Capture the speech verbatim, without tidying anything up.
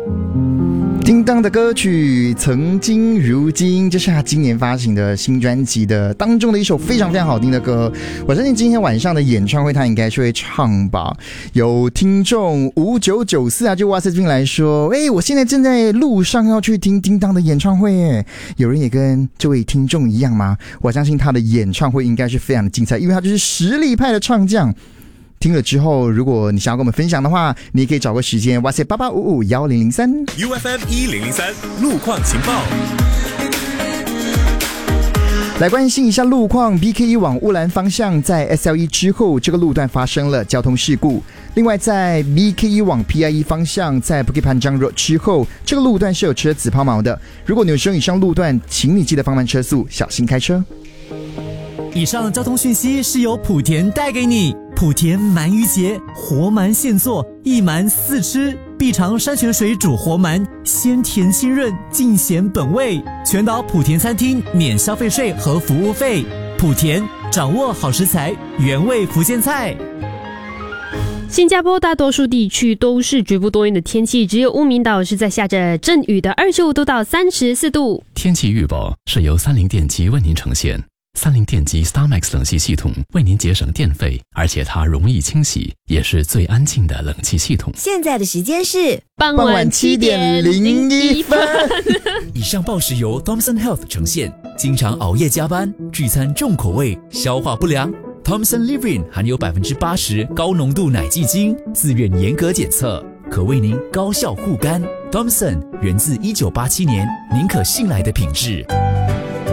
叮当的歌曲《曾经如今》，这是他今年发行的新专辑的当中的一首非常非常好听的歌。我相信今天晚上的演唱会他应该是会唱吧。有听众五九九四啊，就哇塞这边来说，哎，我现在正在路上要去听叮当的演唱会耶。有人也跟这位听众一样吗？我相信他的演唱会应该是非常的精彩，因为他就是实力派的唱将。听了之后，如果你想要跟我们分享的话，你也可以找个时间，哇塞八八五五一零零三 U F M 一零零三路况情报。 来关心一下路况 ，B K 一 往乌兰方向在 S L 一 之后，这个路段发生了交通事故。另外，在 B K 一 往 P I 一 方向在 Bukit Panjang Road 之后，这个路段是有车子抛锚的。如果你有使用以上路段，请你记得放慢车速，小心开车。 以上交通讯息是由莆田带给你。莆田鳗鱼节，活鳗现做，一鳗四吃，必尝山泉水煮活鳗，鲜甜清润，尽显本味。全岛莆田餐厅免消费税和服务费。莆田掌握好食材，原味福建菜。 新加坡大多数地区都是局部多云的天气，只有乌敏岛是在下着阵雨的，二十五度到三十四度。 天气预报是由三菱电机为您呈现。三菱电机 StarMax 冷气系统为您节省电费，而且它容易清洗，也是最安静的冷气系统。 现在的时间是傍晚七点零一分。 以上报时由 Thomson Health 呈现。经常熬夜加班、聚餐重口味、消化不良 ，Thomson Livin 含有百分之八十高浓度奶蓟精，自愿严格检测，可为您高效护肝。Thomson 源自一九八七年，您可信赖的品质。